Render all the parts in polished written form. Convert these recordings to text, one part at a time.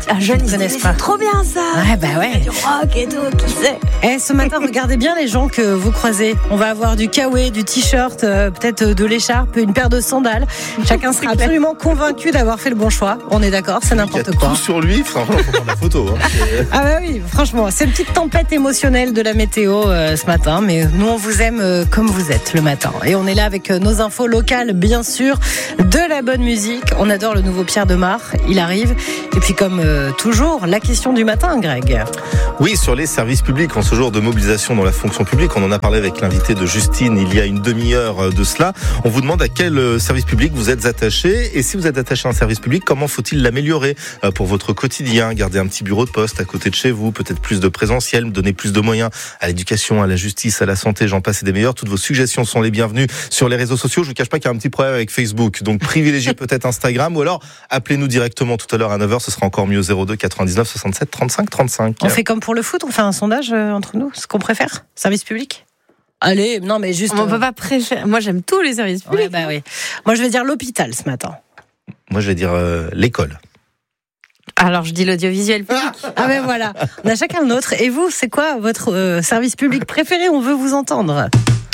Un jeune, ils connaissent pas. C'est trop bien ça. Ouais, bah ouais. Du rock et tout, qui sait. Et ce matin, regardez bien les gens que vous croisez. On va avoir du kawaii, du t-shirt, peut-être de l'écharpe, une paire de sandales. Chacun sera absolument convaincu d'avoir fait le bon choix. On est d'accord, c'est n'importe quoi. Tout sur lui, franchement, faut prendre la photo. Ah bah oui, franchement, c'est une petite tempête émotionnelle de la météo ce matin, mais nous on vous aime comme vous êtes le matin. Et on est là avec nos infos locales, bien sûr, de la bonne musique. On adore le nouveau Pierre Demar, il arrive. Et puis comme toujours, la question du matin, Greg. Oui, sur les services publics, en ce jour de mobilisation dans la fonction publique, on en a parlé avec l'invité de Justine il y a une demi-heure de cela. On vous demande à quel service public vous êtes attaché, et si vous êtes attaché à un service public, comment faut-il l'améliorer pour votre quotidien? Garder un petit bureau de poste à côté de chez vous, peut-être plus de présentiel, donner plus de moyens à l'éducation, à la justice, à la santé, j'en passe et des meilleurs. Toutes vos suggestions sont les bienvenues sur les réseaux sociaux. Je vous cache pas qu'il y a un petit problème avec Facebook, donc privilégiez peut-être Instagram, ou alors appelez-nous directement tout à l'heure à 9h, ce sera encore mieux, 02 99 67 35 35. On fait comme pour le foot, on fait un sondage entre nous, ce qu'on préfère, service public. Allez, non mais juste... On peut pas préférer. Moi j'aime tous les services publics. Ouais, bah oui. Moi je vais dire l'hôpital ce matin. Moi je vais dire l'école. Alors je dis l'audiovisuel public. Ah ben voilà, on a chacun le nôtre. Et vous, c'est quoi votre service public préféré? On veut vous entendre.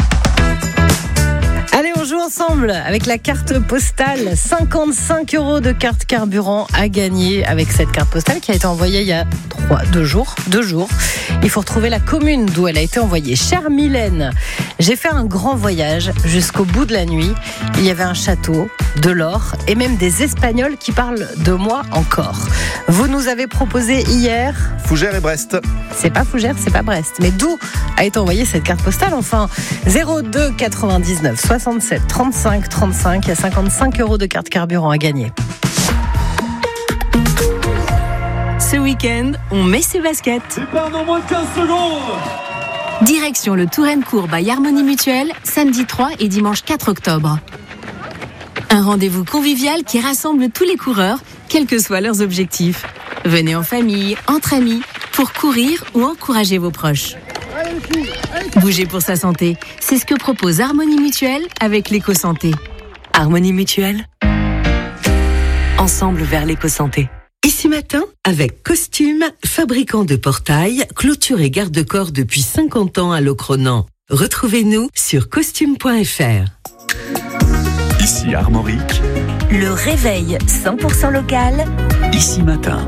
Allez, on joue ensemble avec la carte postale. 55 € de carte carburant à gagner avec cette carte postale qui a été envoyée il y a 2 jours. Il faut retrouver la commune d'où elle a été envoyée. Chère Mylène, j'ai fait un grand voyage jusqu'au bout de la nuit. Il y avait un château, de l'or et même des Espagnols qui parlent de moi encore. Vous nous avez proposé hier... Fougères et Brest. C'est pas Fougères, c'est pas Brest. Mais d'où a été envoyée cette carte postale? Enfin, 02 99 67 35 35. Il y a 55 € de carte carburant à gagner. Ce week-end, on met ses baskets. Départ dans moins de 15 secondes. Direction le Touraine-Court by Harmonie Mutuelle, samedi 3 et dimanche 4 octobre. Un rendez-vous convivial qui rassemble tous les coureurs, quels que soient leurs objectifs. Venez en famille, entre amis, pour courir ou encourager vos proches. Bouger pour sa santé, c'est ce que propose Harmonie Mutuelle avec l'éco-santé. Harmonie Mutuelle. Ensemble vers l'éco-santé. Ici matin, avec Costume, fabricant de portails, clôture et garde-corps depuis 50 ans à Locronan. Retrouvez-nous sur costume.fr. Ici Armorique. Le réveil 100% local. Ici matin.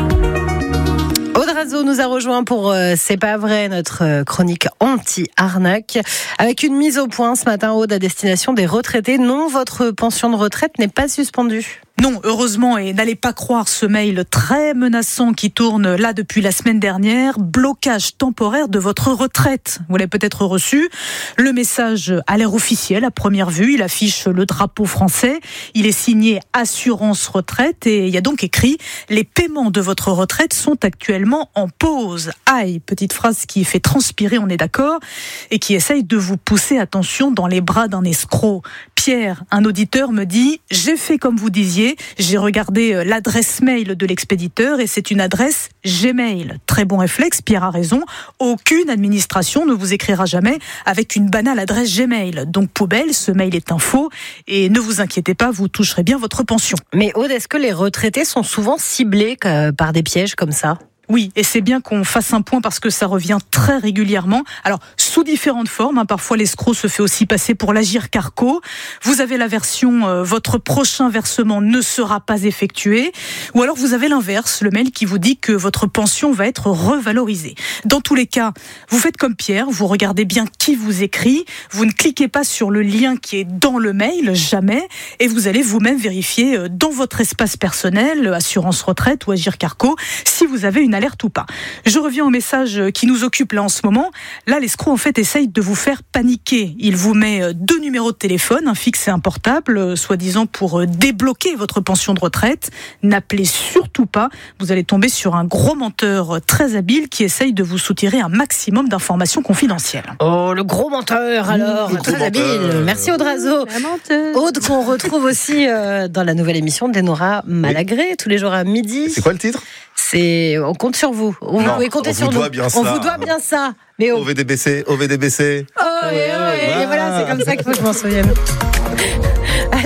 Aude nous a rejoint pour C'est pas vrai, notre chronique anti-arnaque, avec une mise au point ce matin, Aude, à destination des retraités. Non, votre pension de retraite n'est pas suspendue. Non, heureusement, et n'allez pas croire ce mail très menaçant qui tourne là depuis la semaine dernière. Blocage temporaire de votre retraite. Vous l'avez peut-être reçu. Le message a l'air officiel à première vue. Il affiche le drapeau français. Il est signé Assurance Retraite et il y a donc écrit « Les paiements de votre retraite sont actuellement en pause ». Aïe, petite phrase qui fait transpirer, on est d'accord, et qui essaye de vous pousser, attention, dans les bras d'un escroc. Pierre, un auditeur, me dit « J'ai fait comme vous disiez. J'ai regardé l'adresse mail de l'expéditeur et c'est une adresse Gmail. » Très bon réflexe, Pierre a raison. Aucune administration ne vous écrira jamais avec une banale adresse Gmail. Donc poubelle, ce mail est un faux et ne vous inquiétez pas, vous toucherez bien votre pension. Mais Aude, est-ce que les retraités sont souvent ciblés par des pièges comme ça ? Oui, et c'est bien qu'on fasse un point parce que ça revient très régulièrement. Alors, sous différentes formes, parfois l'escroc se fait aussi passer pour l'Agirc Arco. Vous avez la version votre prochain versement ne sera pas effectué, ou alors vous avez l'inverse, le mail qui vous dit que votre pension va être revalorisée. Dans tous les cas, vous faites comme Pierre, vous regardez bien qui vous écrit, vous ne cliquez pas sur le lien qui est dans le mail, jamais, et vous allez vous-même vérifier dans votre espace personnel, Assurance Retraite ou Agirc Arco, si vous avez une alerte ou pas. Je reviens au message qui nous occupe là en ce moment. Là, l'escroc en fait essaye de vous faire paniquer. Il vous met 2 numéros de téléphone, un fixe et un portable, soi-disant pour débloquer votre pension de retraite. N'appelez surtout pas. Vous allez tomber sur un gros menteur très habile qui essaye de vous soutirer un maximum d'informations confidentielles. Oh, le gros menteur alors, très habile. Merci Aude Razo. Aude qu'on retrouve aussi dans la nouvelle émission d'Enora Malagré, tous les jours à midi. C'est quoi le titre ? C'est on compte sur vous. Vous pouvez compter sur nous. On vous doit bien ça. Mais OVDBC, OVDBC. Et voilà, c'est comme ça qu'il faut que je m'en souvienne. Allez, la météo.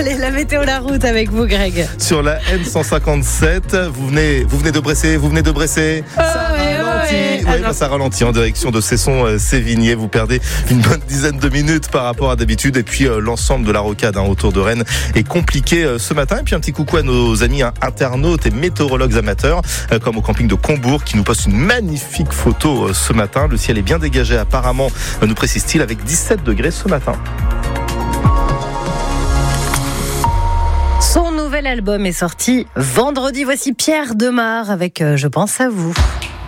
météo la route avec vous, Greg. Sur la N157, vous venez de Bresser. Ça ralentit. Oui, ça ralentit en direction de Cesson-Sévigné. Vous perdez une bonne dizaine de minutes par rapport à d'habitude. Et puis l'ensemble de la rocade autour de Rennes est compliqué ce matin. Et puis un petit coucou à nos amis internautes et météorologues amateurs, comme au camping de Combourg, qui nous poste une magnifique photo ce matin. Le ciel est bien dégagé apparemment, nous précise-t-il, avec 17 degrés ce matin. Son nouvel album est sorti vendredi. Voici Pierre Demar avec Je pense à vous.